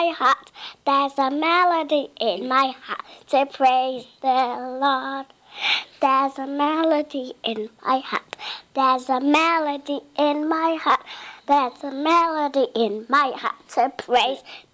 my heart. There's a melody in my heart to praise the Lord. There's a melody in my heart. There's a melody in my heart. There's a melody in my heart to praise